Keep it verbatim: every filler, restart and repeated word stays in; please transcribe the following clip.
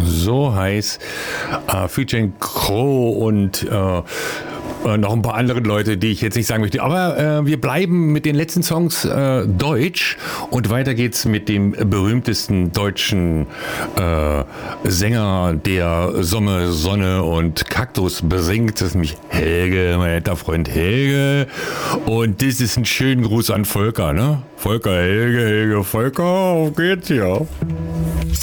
so heiß. Äh, featuring Crow und äh, äh, noch ein paar andere Leute, die ich jetzt nicht sagen möchte. Aber äh, wir bleiben mit den letzten Songs äh, deutsch und weiter geht's mit dem berühmtesten deutschen äh, Sänger, der Sommer, Sonne und Kaktus besingt. Das ist nämlich Helge, mein alter Freund Helge. Und das ist ein schönen Gruß an Volker, ne? Volker, Helge, Helge, Volker, auf geht's hier.